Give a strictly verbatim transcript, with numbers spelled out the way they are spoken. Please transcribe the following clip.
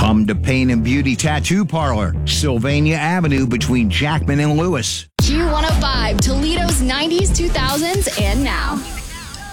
Come to Pain and Beauty Tattoo Parlor, Sylvania Avenue between Jackman and Lewis. Q one oh five, Toledo's nineties, two thousands, and now.